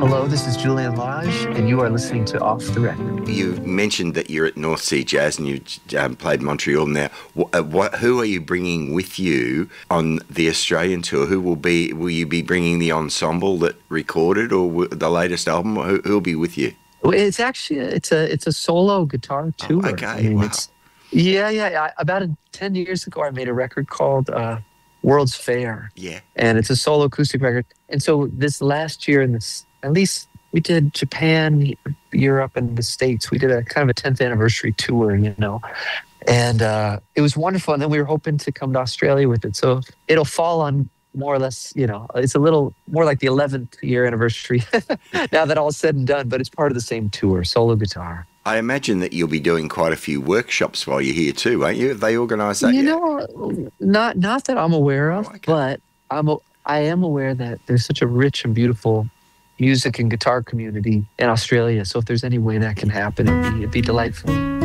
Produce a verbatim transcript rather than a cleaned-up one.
Hello, this is Julian Lage, and you are listening to Off the Record. You mentioned that you're at North Sea Jazz and you um, played Montreal now. What, uh, what, who are you bringing with you on the Australian tour? Who will be? Will you be bringing the ensemble that recorded, or w- the latest album? Who will be with you? Well, it's actually it's a it's a solo guitar tour. Oh, okay, I mean, wow. It's, yeah, yeah. I, about a, ten years ago, I made a record called uh, World's Fair. Yeah. And it's a solo acoustic record. And so this last year, in this, at least we did Japan, Europe, and the States. We did a kind of a tenth anniversary tour, you know. And uh, it was wonderful. And then we were hoping to come to Australia with it. So it'll fall on more or less, you know, it's a little more like the eleventh year anniversary now that all's said and done, but it's part of the same tour, solo guitar. I imagine that you'll be doing quite a few workshops while you're here too, won't you? Have they organised that You yet? know, not not that I'm aware of, Oh, okay. but I'm a, I am aware that there's such a rich and beautiful music and guitar community in Australia. So if there's any way that can happen, it'd be, it'd be delightful.